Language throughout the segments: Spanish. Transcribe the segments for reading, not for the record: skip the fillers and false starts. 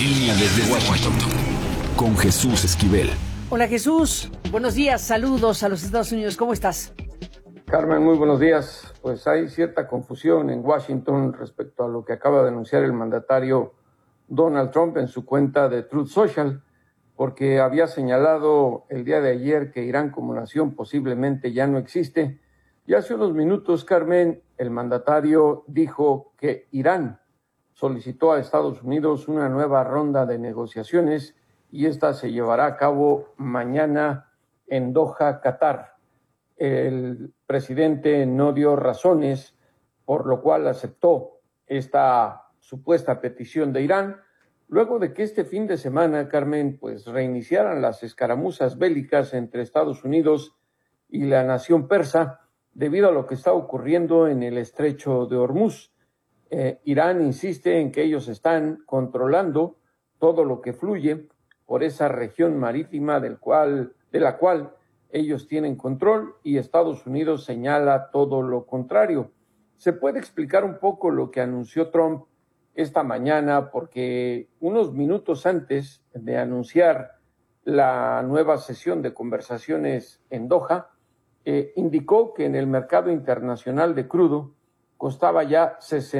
línea desde Washington, con Jesús Esquivel. Hola Jesús, buenos días, saludos a los Estados Unidos, ¿cómo estás? Carmen, muy buenos días. Pues hay cierta confusión en Washington respecto a lo que acaba de anunciar el mandatario Donald Trump en su cuenta de Truth Social, porque había señalado el día de ayer que Irán como nación posiblemente ya no existe. Y hace unos minutos, Carmen, el mandatario dijo que Irán solicitó a Estados Unidos una nueva ronda de negociaciones y esta se llevará a cabo mañana en Doha, Qatar. El presidente no dio razones, por lo cual aceptó esta supuesta petición de Irán, luego de que este fin de semana, Carmen, pues reiniciaran las escaramuzas bélicas entre Estados Unidos y la nación persa, debido a lo que está ocurriendo en el estrecho de Hormuz. Irán insiste en que ellos están controlando todo lo que fluye por esa región marítima de la cual ellos tienen control, y Estados Unidos señala todo lo contrario. ¿Se puede explicar un poco lo que anunció Trump esta mañana? Porque unos minutos antes de anunciar la nueva sesión de conversaciones en Doha, indicó que en el mercado internacional de crudo costaba ya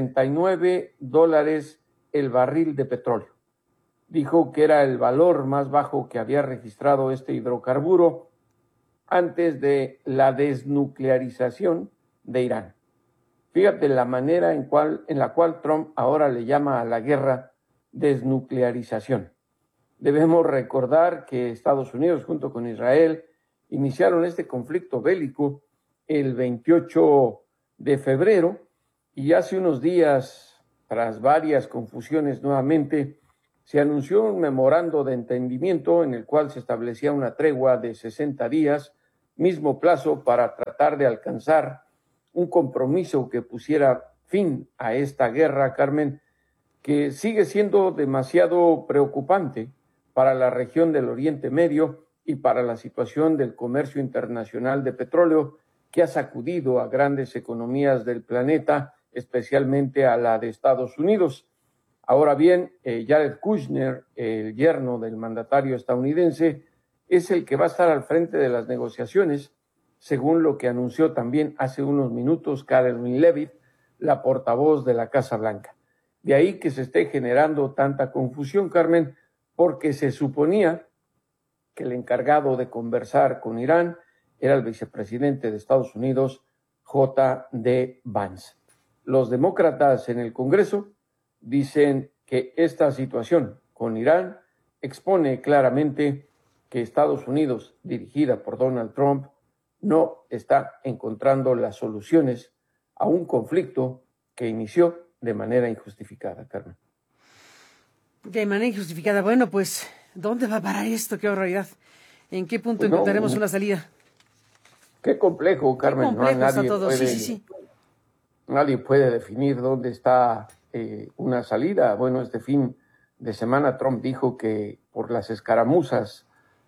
$69 el barril de petróleo. Dijo que era el valor más bajo que había registrado este hidrocarburo antes de la desnuclearización de Irán. Fíjate la manera en la cual Trump ahora le llama a la guerra desnuclearización. Debemos recordar que Estados Unidos junto con Israel iniciaron este conflicto bélico el 28 de febrero y hace unos días, tras varias confusiones nuevamente, se anunció un memorando de entendimiento en el cual se establecía una tregua de 60 días, mismo plazo para tratar de alcanzar un compromiso que pusiera fin a esta guerra, Carmen, que sigue siendo demasiado preocupante para la región del Oriente Medio y para la situación del comercio internacional de petróleo, que ha sacudido a grandes economías del planeta, especialmente a la de Estados Unidos. Ahora bien, Jared Kushner, el yerno del mandatario estadounidense, es el que va a estar al frente de las negociaciones, según lo que anunció también hace unos minutos Karoline Leavitt, la portavoz de la Casa Blanca. De ahí que se esté generando tanta confusión, Carmen, porque se suponía que el encargado de conversar con Irán era el vicepresidente de Estados Unidos, J.D. Vance. Los demócratas en el Congreso dicen que esta situación con Irán expone claramente que Estados Unidos, dirigida por Donald Trump, no está encontrando las soluciones a un conflicto que inició de manera injustificada, Carmen. De manera injustificada. Bueno, pues, ¿dónde va a parar esto? ¡Qué barbaridad! ¿En qué punto encontraremos una salida? Qué complejo, Carmen. Qué complejo está todo. Sí. Nadie puede definir dónde está una salida. Bueno, este fin de semana Trump dijo que por las escaramuzas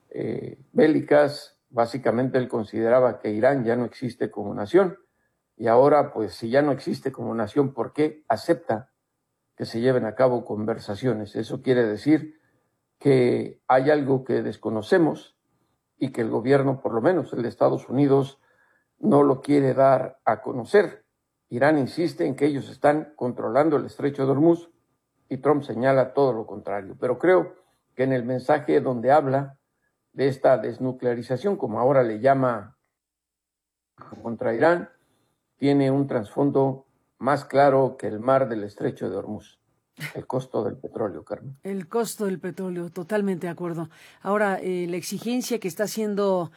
bélicas, básicamente él consideraba que Irán ya no existe como nación. Y ahora, pues, si ya no existe como nación, ¿por qué acepta que se lleven a cabo conversaciones? Eso quiere decir que hay algo que desconocemos y que el gobierno, por lo menos el de Estados Unidos, no lo quiere dar a conocer. Irán insiste en que ellos están controlando el estrecho de Hormuz y Trump señala todo lo contrario. Pero creo que en el mensaje donde habla de esta desnuclearización, como ahora le llama contra Irán, tiene un trasfondo más claro que el mar del estrecho de Hormuz. El costo del petróleo, Carmen. El costo del petróleo, totalmente de acuerdo. Ahora, la exigencia que está haciendo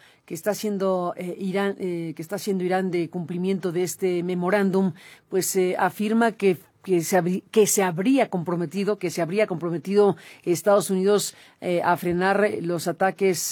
Irán de cumplimiento de este memorándum, pues afirma que se habría comprometido Estados Unidos a frenar los ataques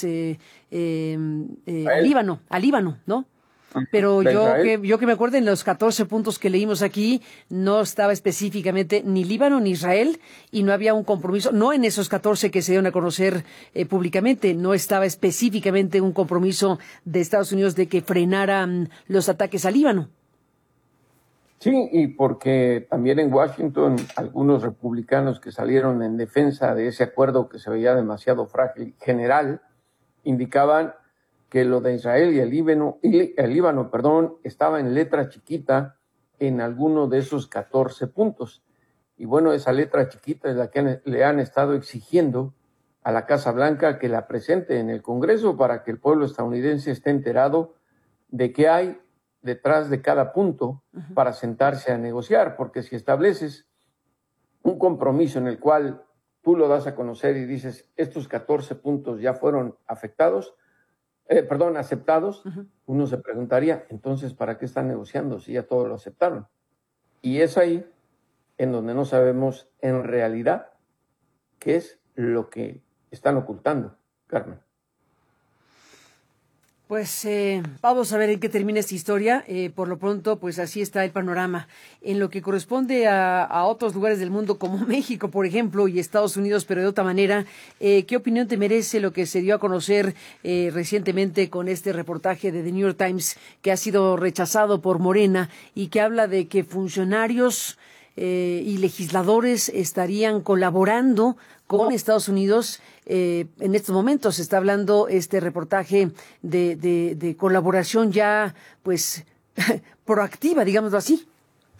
al Líbano, ¿no? Pero yo que me acuerdo, en los 14 puntos que leímos aquí, no estaba específicamente ni Líbano ni Israel, y no había un compromiso, no en esos 14 que se dieron a conocer públicamente, no estaba específicamente un compromiso de Estados Unidos de que frenaran los ataques a Líbano. Sí, y porque también en Washington algunos republicanos que salieron en defensa de ese acuerdo que se veía demasiado frágil, general, indicaban que lo de Israel y el Líbano, estaba en letra chiquita en alguno de esos 14 puntos. Y bueno, esa letra chiquita es la que le han estado exigiendo a la Casa Blanca que la presente en el Congreso para que el pueblo estadounidense esté enterado de qué hay detrás de cada punto para sentarse a negociar, porque si estableces un compromiso en el cual tú lo das a conocer y dices, estos 14 puntos ya fueron aceptados, uno se preguntaría, entonces, ¿para qué están negociando si ya todo lo aceptaron? Y es ahí en donde no sabemos en realidad qué es lo que están ocultando, Carmen. Pues vamos a ver en qué termina esta historia. Por lo pronto, pues así está el panorama. En lo que corresponde a otros lugares del mundo, como México, por ejemplo, y Estados Unidos, pero de otra manera, ¿qué opinión te merece lo que se dio a conocer recientemente con este reportaje de The New York Times, que ha sido rechazado por Morena y que habla de que funcionarios y legisladores estarían colaborando con Estados Unidos? En estos momentos se está hablando este reportaje de colaboración ya, pues, proactiva, digámoslo así.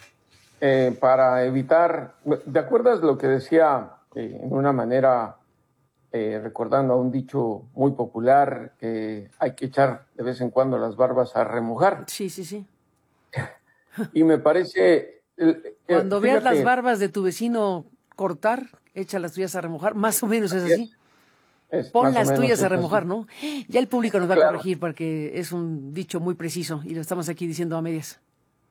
Para evitar, ¿te acuerdas lo que decía en una manera, recordando a un dicho muy popular, que hay que echar de vez en cuando las barbas a remojar? Sí, sí, sí. Y me parece... Cuando veas las barbas de tu vecino cortar, echa las tuyas a remojar, más o menos es así. Pon las tuyas a remojar, ¿no? Ya el público nos va a corregir porque es un dicho muy preciso y lo estamos aquí diciendo a medias.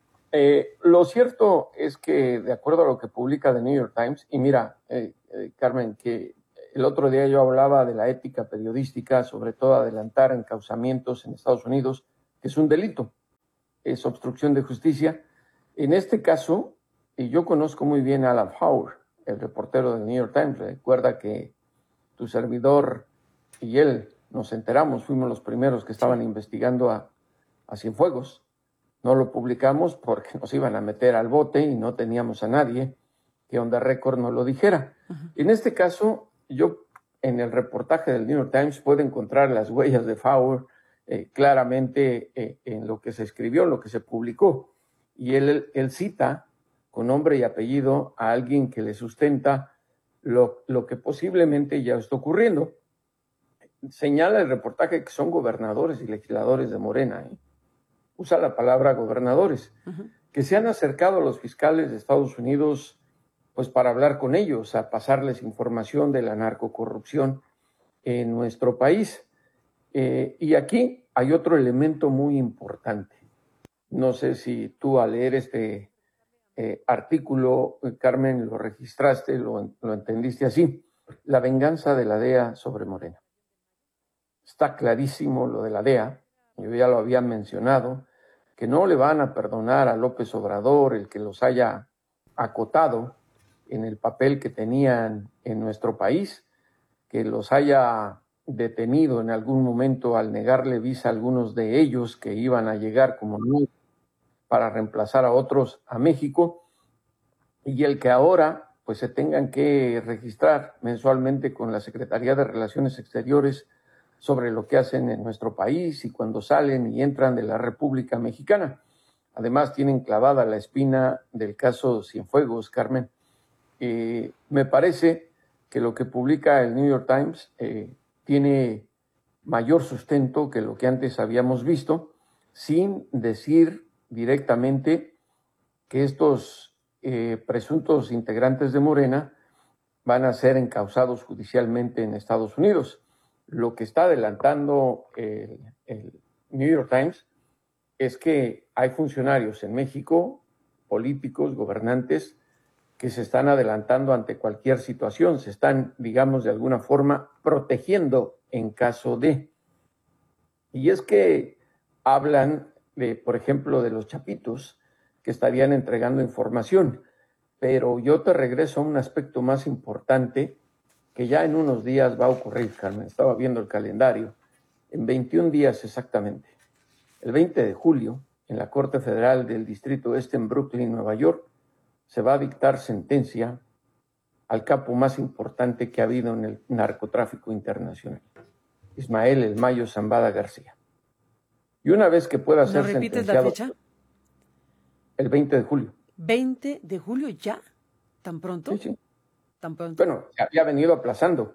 Lo cierto es que, de acuerdo a lo que publica The New York Times, y mira, Carmen, que el otro día yo hablaba de la ética periodística, sobre todo adelantar encauzamientos en Estados Unidos, que es un delito, es obstrucción de justicia. En este caso, y yo conozco muy bien a Alan Fauer, el reportero del New York Times. Recuerda que tu servidor y él nos enteramos, fuimos los primeros que estaban investigando a Cienfuegos. No lo publicamos porque nos iban a meter al bote y no teníamos a nadie que On the Record nos lo dijera. En este caso, yo en el reportaje del New York Times puedo encontrar las huellas de Fauer claramente en lo que se escribió, en lo que se publicó. Y él cita con nombre y apellido a alguien que le sustenta lo que posiblemente ya está ocurriendo. Señala el reportaje que son gobernadores y legisladores de Morena. Usa la palabra gobernadores, que se han acercado a los fiscales de Estados Unidos pues para hablar con ellos, a pasarles información de la narcocorrupción en nuestro país. Y aquí hay otro elemento muy importante. No sé si tú al leer este artículo, Carmen, lo registraste, lo entendiste así. La venganza de la DEA sobre Morena. Está clarísimo lo de la DEA, yo ya lo había mencionado, que no le van a perdonar a López Obrador el que los haya acotado en el papel que tenían en nuestro país, que los haya detenido en algún momento al negarle visa a algunos de ellos que iban a llegar como no para reemplazar a otros a México, y el que ahora pues se tengan que registrar mensualmente con la Secretaría de Relaciones Exteriores sobre lo que hacen en nuestro país y cuando salen y entran de la República Mexicana. Además tienen clavada la espina del caso Cienfuegos, Carmen. Me parece que lo que publica el New York Times tiene mayor sustento que lo que antes habíamos visto, sin decir directamente que estos presuntos integrantes de Morena van a ser encausados judicialmente en Estados Unidos. Lo que está adelantando el New York Times es que hay funcionarios en México, políticos, gobernantes, que se están adelantando ante cualquier situación, se están, digamos, de alguna forma protegiendo en caso de. Y es que hablan, por ejemplo, de los chapitos que estarían entregando información, pero yo te regreso a un aspecto más importante que ya en unos días va a ocurrir, Carmen. Estaba viendo el calendario, en 21 días exactamente, el 20 de julio, en la Corte Federal del Distrito Este en Brooklyn, Nueva York, se va a dictar sentencia al capo más importante que ha habido en el narcotráfico internacional, Ismael El Mayo Zambada García. Y una vez que pueda ser repites sentenciado... la fecha? El 20 de julio. ¿20 de julio ya? ¿Tan pronto? Sí, sí. ¿Tan pronto? Bueno, se había venido aplazando.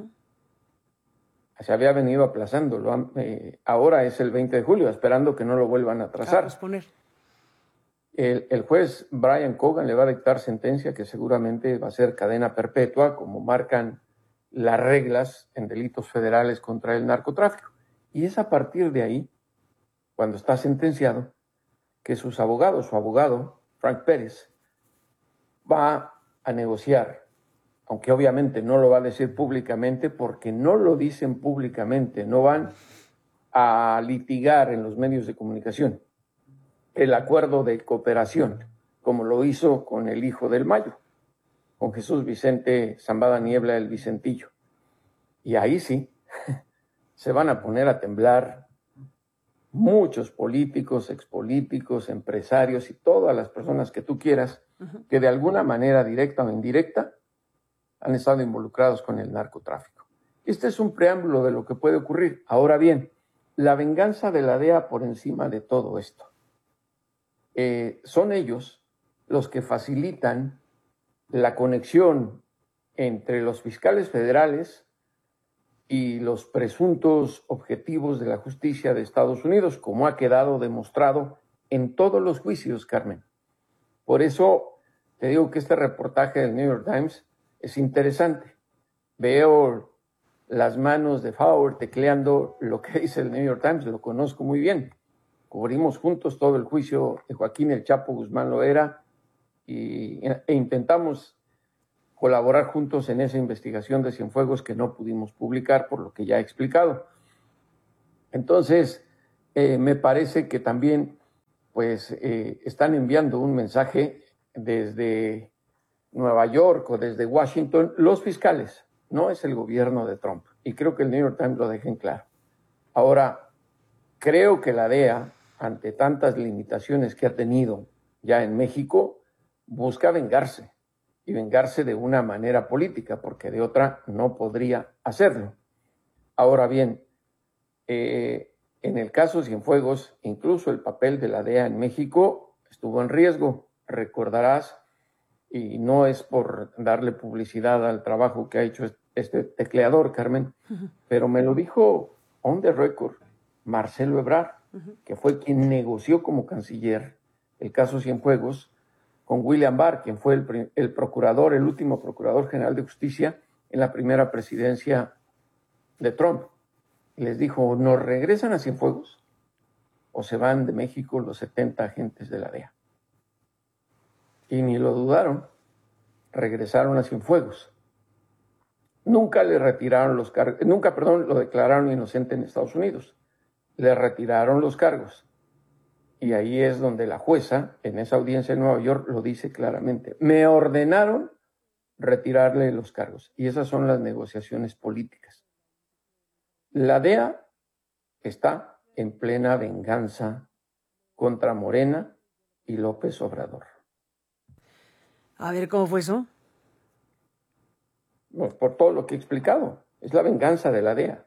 Se había venido aplazando. Ahora es el 20 de julio, esperando que no lo vuelvan a atrasar. A posponer. El juez Brian Cogan le va a dictar sentencia que seguramente va a ser cadena perpetua, como marcan las reglas en delitos federales contra el narcotráfico. Y es a partir de ahí, cuando está sentenciado, que su abogado, Frank Pérez, va a negociar, aunque obviamente no lo va a decir públicamente, porque no lo dicen públicamente, no van a litigar en los medios de comunicación el acuerdo de cooperación, como lo hizo con el hijo del Mayo, con Jesús Vicente Zambada Niebla el Vicentillo. Y ahí sí, se van a poner a temblar muchos políticos, expolíticos, empresarios y todas las personas que tú quieras, que de alguna manera, directa o indirecta, han estado involucrados con el narcotráfico. Este es un preámbulo de lo que puede ocurrir. Ahora bien, la venganza de la DEA por encima de todo esto. Son ellos los que facilitan la conexión entre los fiscales federales y los presuntos objetivos de la justicia de Estados Unidos, como ha quedado demostrado en todos los juicios, Carmen. Por eso te digo que este reportaje del New York Times es interesante. Veo las manos de Fowler tecleando lo que dice el New York Times, lo conozco muy bien. Cubrimos juntos todo el juicio de Joaquín El Chapo Guzmán Loera e intentamos colaborar juntos en esa investigación de Cienfuegos que no pudimos publicar por lo que ya he explicado. Entonces, me parece que también pues, están enviando un mensaje desde Nueva York o desde Washington, los fiscales, no es el gobierno de Trump. Y creo que el New York Times lo deja en claro. Ahora, creo que la DEA, ante tantas limitaciones que ha tenido ya en México, busca vengarse. Y vengarse de una manera política, porque de otra no podría hacerlo. Ahora bien, en el caso Cienfuegos, incluso el papel de la DEA en México estuvo en riesgo, recordarás, y no es por darle publicidad al trabajo que ha hecho este tecleador, Carmen, pero me lo dijo on the record Marcelo Ebrard, que fue quien negoció como canciller el caso Cienfuegos, con William Barr, quien fue el último procurador general de justicia en la primera presidencia de Trump. Y les dijo, ¿nos regresan a Cienfuegos o se van de México los 70 agentes de la DEA? Y ni lo dudaron, regresaron a Cienfuegos. Nunca le retiraron los cargos, lo declararon inocente en Estados Unidos. Le retiraron los cargos. Y ahí es donde la jueza, en esa audiencia en Nueva York, lo dice claramente. Me ordenaron retirarle los cargos. Y esas son las negociaciones políticas. La DEA está en plena venganza contra Morena y López Obrador. A ver, ¿cómo fue eso? Pues por todo lo que he explicado. Es la venganza de la DEA.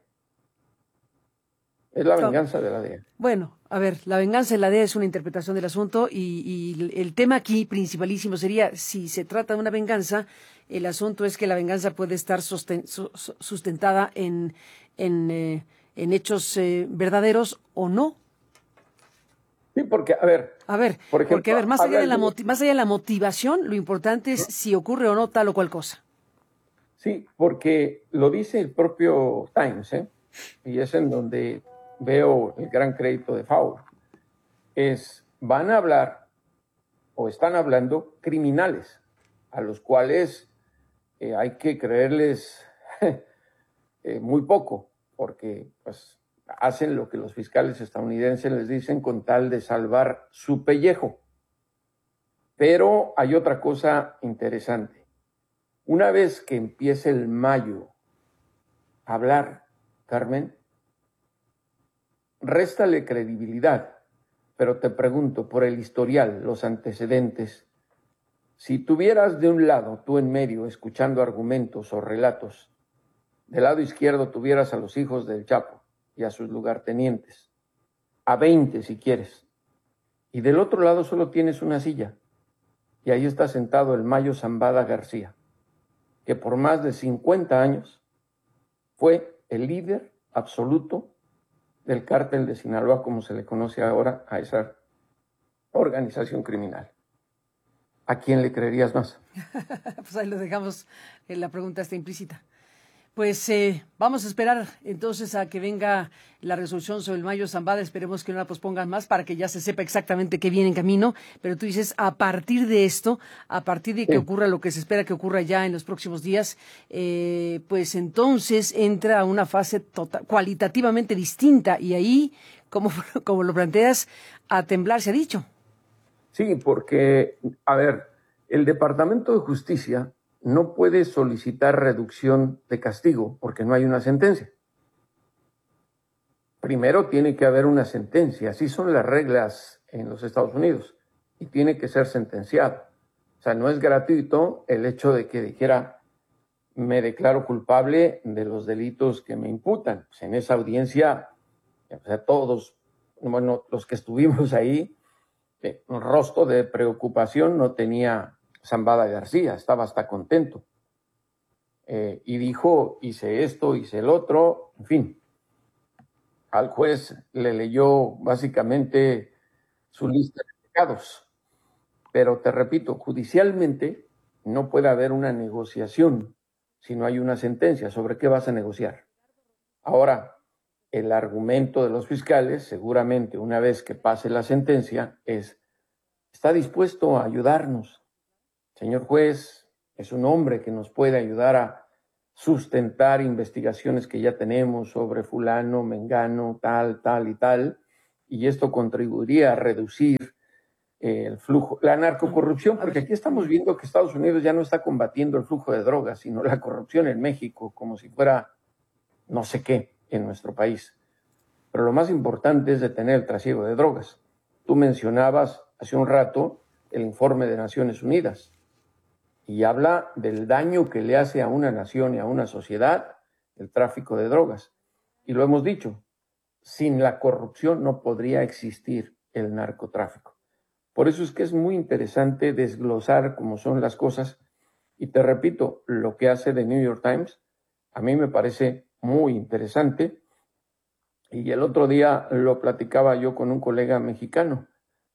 Es la venganza de la DEA. Bueno, a ver, la venganza de la DEA es una interpretación del asunto y el tema aquí principalísimo sería, si se trata de una venganza, el asunto es que la venganza puede estar sustentada en hechos verdaderos o no. Sí, porque, a ver, por ejemplo, porque, más allá de la motivación, lo importante es si ocurre o no tal o cual cosa. Sí, porque lo dice el propio Times, y es en donde veo el gran crédito de Fowler. Van a hablar o están hablando criminales a los cuales hay que creerles muy poco, porque pues hacen lo que los fiscales estadounidenses les dicen con tal de salvar su pellejo. Pero hay otra cosa interesante. Una vez que empiece el Mayo a hablar, Carmen, réstale credibilidad pero te pregunto, por el historial, los antecedentes, si tuvieras de un lado, tú en medio, escuchando argumentos o relatos, del lado izquierdo tuvieras a los hijos del Chapo y a sus lugartenientes, a 20 si quieres, y del otro lado solo tienes una silla, y ahí está sentado el Mayo Zambada García, que por más de 50 años fue el líder absoluto del cártel de Sinaloa, como se le conoce ahora a esa organización criminal. ¿A quién le creerías más? Pues ahí lo dejamos, la pregunta está implícita. Pues vamos a esperar entonces a que venga la resolución sobre el Mayo Zambada. Esperemos que no la pospongan más para que ya se sepa exactamente qué viene en camino. Pero tú dices, a partir de esto, a partir de que ocurra lo que se espera que ocurra ya en los próximos días, pues entonces entra a una fase cualitativamente distinta. Y ahí, como lo planteas, a temblar se ha dicho. Sí, porque, a ver, el Departamento de Justicia no puede solicitar reducción de castigo porque no hay una sentencia. Primero tiene que haber una sentencia, así son las reglas en los Estados Unidos, y tiene que ser sentenciado. O sea, no es gratuito el hecho de que dijera, me declaro culpable de los delitos que me imputan. Pues en esa audiencia, o sea, todos, bueno, los que estuvimos ahí, un rostro de preocupación no tenía Zambada García, estaba hasta contento. Y dijo, hice esto, hice el otro, en fin. Al juez le leyó básicamente su lista de pecados. Pero te repito, judicialmente no puede haber una negociación si no hay una sentencia. ¿Sobre qué vas a negociar? Ahora, el argumento de los fiscales, seguramente una vez que pase la sentencia, está dispuesto a ayudarnos. Señor juez, es un hombre que nos puede ayudar a sustentar investigaciones que ya tenemos sobre fulano, mengano, tal y tal, y esto contribuiría a reducir el flujo, la narcocorrupción, porque aquí estamos viendo que Estados Unidos ya no está combatiendo el flujo de drogas, sino la corrupción en México, como si fuera no sé qué en nuestro país. Pero lo más importante es detener el trasiego de drogas. Tú mencionabas hace un rato el informe de Naciones Unidas, y habla del daño que le hace a una nación y a una sociedad el tráfico de drogas. Y lo hemos dicho, sin la corrupción no podría existir el narcotráfico. Por eso es que es muy interesante desglosar cómo son las cosas. Y te repito, lo que hace The New York Times a mí me parece muy interesante. Y el otro día lo platicaba yo con un colega mexicano,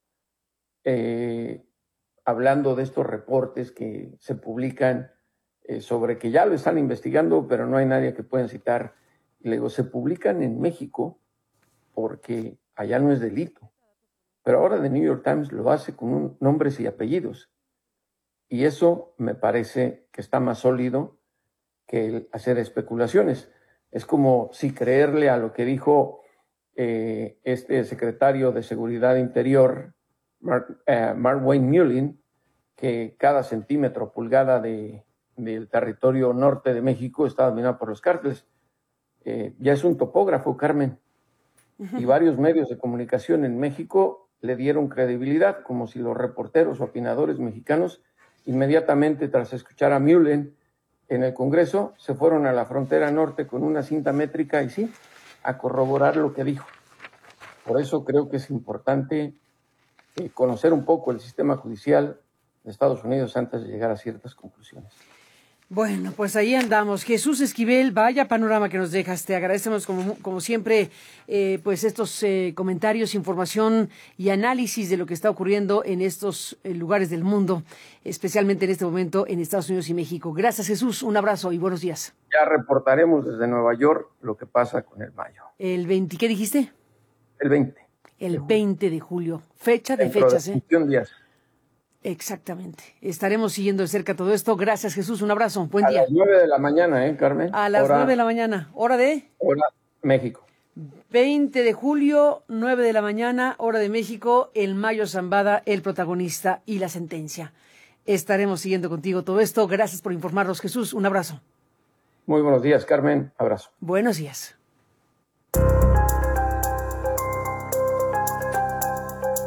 hablando de estos reportes que se publican sobre que ya lo están investigando, pero no hay nadie que puedan citar. Y le digo, se publican en México porque allá no es delito. Pero ahora The New York Times lo hace con nombres y apellidos. Y eso me parece que está más sólido que el hacer especulaciones. Es como si creerle a lo que dijo este secretario de Seguridad Interior, Mark Wayne Mullin, que cada centímetro, pulgada del territorio norte de México está dominado por los cárteles. Ya es un topógrafo, Carmen. Y varios medios de comunicación en México le dieron credibilidad, como si los reporteros o opinadores mexicanos, inmediatamente tras escuchar a Mullin en el Congreso, se fueron a la frontera norte con una cinta métrica y sí, a corroborar lo que dijo. Por eso creo que es importante conocer un poco el sistema judicial de Estados Unidos antes de llegar a ciertas conclusiones. Bueno, pues ahí andamos. Jesús Esquivel, vaya panorama que nos dejas. Te agradecemos como siempre pues estos comentarios, información y análisis de lo que está ocurriendo en estos lugares del mundo, especialmente en este momento en Estados Unidos y México. Gracias, Jesús. Un abrazo y buenos días. Ya reportaremos desde Nueva York lo que pasa con el Mayo. El 20, ¿qué dijiste? El 20. El 20 de julio. Fecha de Dentro fechas, de 21 días. Exactamente. Estaremos siguiendo de cerca todo esto. Gracias, Jesús. Un abrazo. Buen día. A las 9 de la mañana, Carmen. A las 9 de la mañana. ¿Hora de? Hora México. 20 de julio, 9 de la mañana, hora de México, el Mayo Zambada, el protagonista y la sentencia. Estaremos siguiendo contigo todo esto. Gracias por informarnos, Jesús. Un abrazo. Muy buenos días, Carmen. Abrazo. Buenos días.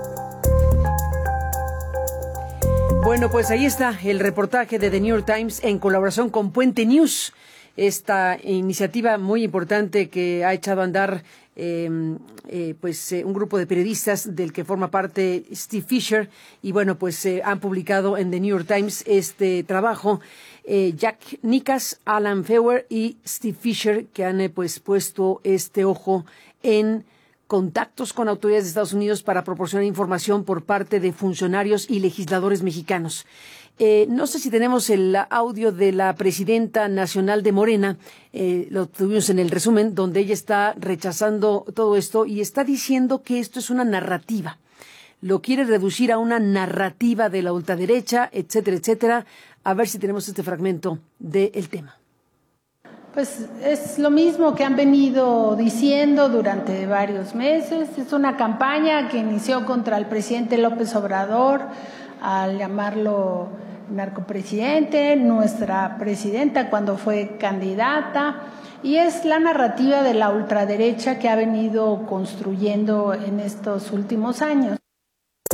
Bueno, pues ahí está el reportaje de The New York Times en colaboración con Puente News. Esta iniciativa muy importante que ha echado a andar un grupo de periodistas del que forma parte Steve Fisher, y bueno, pues han publicado en The New York Times este trabajo Jack Nicas, Alan Feuer y Steve Fisher, que han puesto este ojo en contactos con autoridades de Estados Unidos para proporcionar información por parte de funcionarios y legisladores mexicanos. No sé si tenemos el audio de la presidenta nacional de Morena, lo tuvimos en el resumen, donde ella está rechazando todo esto y está diciendo que esto es una narrativa. Lo quiere reducir a una narrativa de la ultraderecha, etcétera, etcétera. A ver si tenemos este fragmento del tema. Pues es lo mismo que han venido diciendo durante varios meses. Es una campaña que inició contra el presidente López Obrador al llamarlo narcopresidente, nuestra presidenta cuando fue candidata, y es la narrativa de la ultraderecha que ha venido construyendo en estos últimos años.